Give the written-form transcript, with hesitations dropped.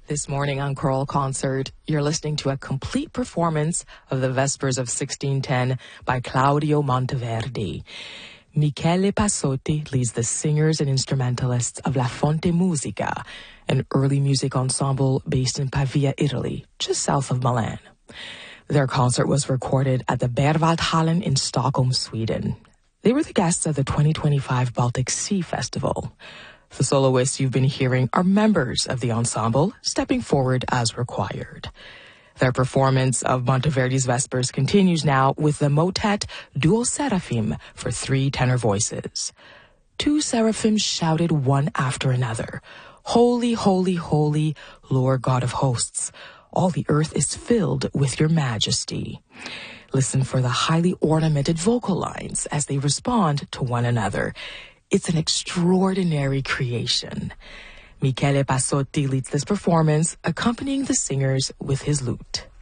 This morning on Choral Concert, you're listening to a complete performance of the Vespers of 1610 by Claudio Monteverdi. Michele Passotti leads the singers and instrumentalists of La Fonte Musica, an early music ensemble based in Pavia, Italy, just south of Milan. Their concert was recorded at the Berwaldhallen in Stockholm, Sweden. They were the guests of the 2025 Baltic Sea Festival. The soloists you've been hearing are members of the ensemble, stepping forward as required. Their performance of Monteverdi's Vespers continues now with the motet Duo Seraphim for 3 tenor voices. 2 seraphims shouted one after another, "Holy, holy, holy, Lord God of hosts, all the earth is filled with your majesty." Listen for the highly ornamented vocal lines as they respond to one another. It's an extraordinary creation. Michele Passotti leads this performance, accompanying the singers with his lute.